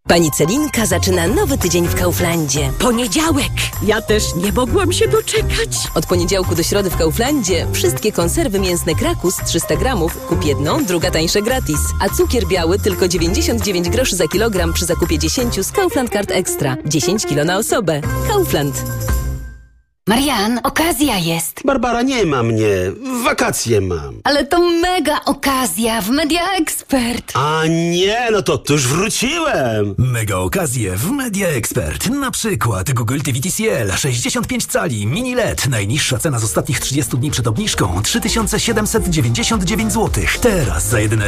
Pani Celinka zaczyna nowy tydzień w Kauflandzie. Poniedziałek! Ja też nie mogłam się doczekać. Od poniedziałku do środy w Kauflandzie wszystkie konserwy mięsne Krakus 300 gramów kup jedną, druga tańsze gratis. A cukier biały tylko 99 groszy za kilogram przy zakupie 10 z Kaufland Card Extra. 10 kilo na osobę. Kaufland. Marian, okazja jest. Barbara, nie ma mnie. Wakacje mam. Ale to mega okazja w Media Expert. A nie, no to już wróciłem. Mega okazje w Media Expert. Na przykład Google TV TCL 65 cali mini LED. Najniższa cena z ostatnich 30 dni przed obniżką 3799 zł. Teraz za jedyne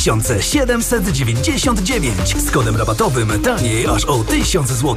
2799. Z kodem rabatowym taniej aż o 1000 zł.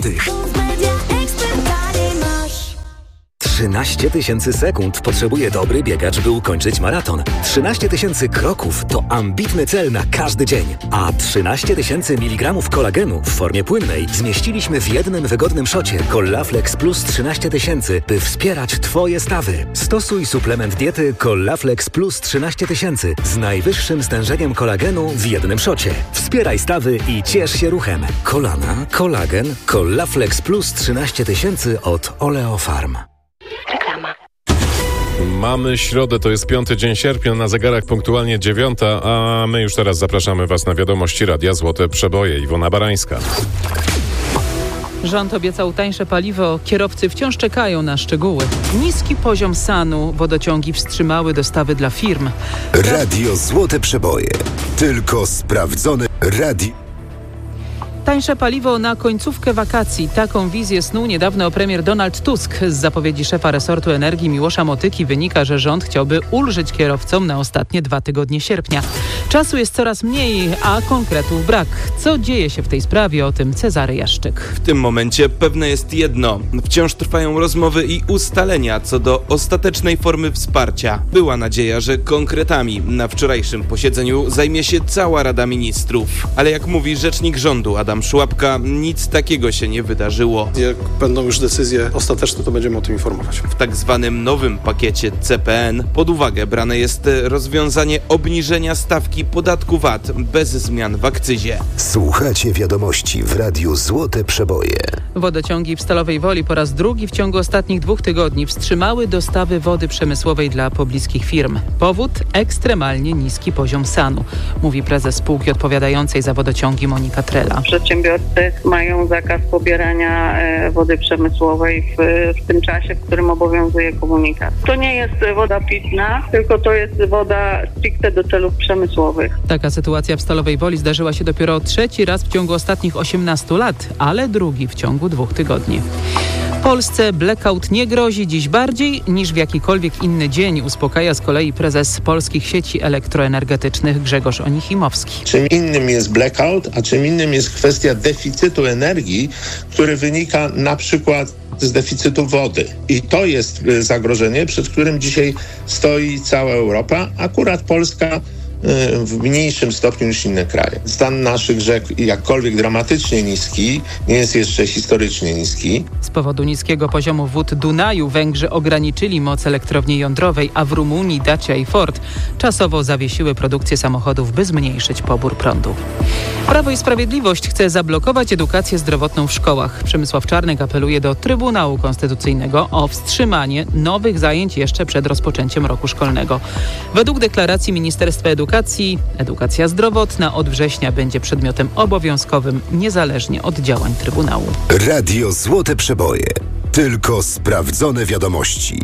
13 000 sekund potrzebuje dobry biegacz, by ukończyć maraton. 13 000 kroków to ambitny cel na każdy dzień. A 13 000 mg kolagenu w formie płynnej zmieściliśmy w jednym wygodnym szocie Collaflex Plus 13 000, by wspierać Twoje stawy. Stosuj suplement diety Collaflex Plus 13 000 z najwyższym stężeniem kolagenu w jednym szocie. Wspieraj stawy i ciesz się ruchem. Kolana, kolagen, Collaflex Plus 13 000 od Oleofarm. Reklama. Mamy środę, to jest 5 dzień sierpnia, na zegarach punktualnie 9, a my już teraz zapraszamy Was na wiadomości Radia Złote Przeboje. Iwona Barańska. Rząd obiecał tańsze paliwo, kierowcy wciąż czekają na szczegóły. Niski poziom SAN-u, wodociągi wstrzymały dostawy dla firm. Radio Złote Przeboje. Tylko sprawdzone radio. Tańsze paliwo na końcówkę wakacji. Taką wizję snuł niedawno premier Donald Tusk. Z zapowiedzi szefa resortu energii Miłosza Motyki wynika, że rząd chciałby ulżyć kierowcom na ostatnie 2 tygodnie sierpnia. Czasu jest coraz mniej, a konkretów brak. Co dzieje się w tej sprawie? O tym Cezary Jaszczyk. W tym momencie pewne jest jedno. Wciąż trwają rozmowy i ustalenia co do ostatecznej formy wsparcia. Była nadzieja, że konkretami na wczorajszym posiedzeniu zajmie się cała Rada Ministrów. Ale jak mówi rzecznik rządu Adam Szłapka, nic takiego się nie wydarzyło. Jak będą już decyzje ostateczne, to będziemy o tym informować. W tak zwanym nowym pakiecie CPN pod uwagę brane jest rozwiązanie obniżenia stawki podatku VAT bez zmian w akcyzie. Słuchacie wiadomości w Radiu Złote Przeboje. Wodociągi w Stalowej Woli po raz drugi w ciągu ostatnich 2 tygodni wstrzymały dostawy wody przemysłowej dla pobliskich firm. Powód? Ekstremalnie niski poziom SAN-u, mówi prezes spółki odpowiadającej za wodociągi Monika Trela. Przedsiębiorcy mają zakaz pobierania wody przemysłowej w tym czasie, w którym obowiązuje komunikat. To nie jest woda pitna, tylko to jest woda stricte do celów przemysłowych. Taka sytuacja w Stalowej Woli zdarzyła się dopiero 3. raz w ciągu ostatnich 18 lat, ale drugi w ciągu 2 tygodni. Polsce blackout nie grozi dziś bardziej niż w jakikolwiek inny dzień, uspokaja z kolei prezes polskich sieci elektroenergetycznych Grzegorz Onichimowski. Czym innym jest blackout, a czym innym jest kwestia deficytu energii, który wynika na przykład z deficytu wody. I to jest zagrożenie, przed którym dzisiaj stoi cała Europa. Akurat Polska w mniejszym stopniu niż inne kraje. Stan naszych rzek, jakkolwiek dramatycznie niski, nie jest jeszcze historycznie niski. Z powodu niskiego poziomu wód Dunaju Węgrzy ograniczyli moc elektrowni jądrowej, a w Rumunii Dacia i Ford czasowo zawiesiły produkcję samochodów, by zmniejszyć pobór prądu. Prawo i Sprawiedliwość chce zablokować edukację zdrowotną w szkołach. Przemysław Czarnek apeluje do Trybunału Konstytucyjnego o wstrzymanie nowych zajęć jeszcze przed rozpoczęciem roku szkolnego. Według deklaracji Ministerstwa Edukacji, edukacja zdrowotna od września będzie przedmiotem obowiązkowym, niezależnie od działań Trybunału. Radio Złote Przeboje. Tylko sprawdzone wiadomości.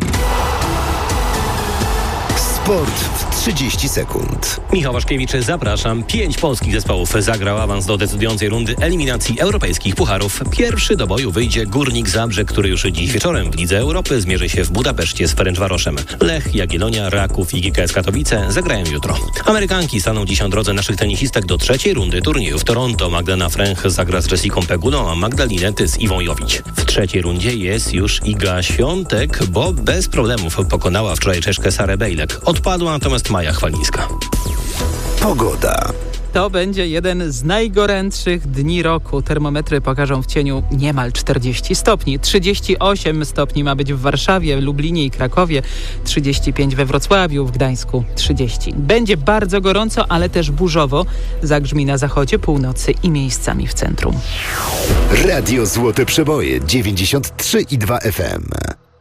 Sport w 30 sekund. Michał Waszkiewicz, zapraszam. 5 polskich zespołów zagrał awans do decydującej rundy eliminacji europejskich pucharów. Pierwszy do boju wyjdzie Górnik Zabrze, który już dziś wieczorem w Lidze Europy zmierzy się w Budapeszcie z Ferencvaroszem. Lech, Jagiellonia, Raków i GKS Katowice zagrają jutro. Amerykanki staną dziś na drodze naszych tenisistek do 3. rundy turnieju w Toronto. Magdalena Fręch zagra z Jessiką Pegulą, a Magdalinę z Iwą Jowicz. W 3. rundzie jest już Iga Świątek, bo bez problemów pokonała wczoraj Czeszkę Sarę Bejlek. Odpadła natomiast Maja Chwalińska. Pogoda. To będzie jeden z najgorętszych dni roku. Termometry pokażą w cieniu niemal 40 stopni. 38 stopni ma być w Warszawie, Lublinie i Krakowie, 35 we Wrocławiu, w Gdańsku 30. Będzie bardzo gorąco, ale też burzowo. Zagrzmi na zachodzie, północy i miejscami w centrum. Radio Złote Przeboje 93,2 FM.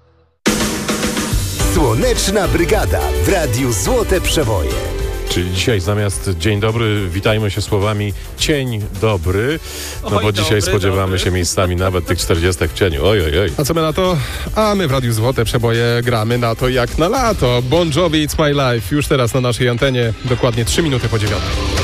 Słoneczna Brygada w Radiu Złote Przeboje. Czyli dzisiaj zamiast dzień dobry witajmy się słowami cień dobry, no bo dzisiaj spodziewamy się miejscami nawet tych 40 w cieniu. Oj. A co my na to? A my w Radiu Złote Przeboje gramy na to jak na lato. Bon Jovi, It's My Life. Już teraz na naszej antenie, dokładnie 3 minuty po 9.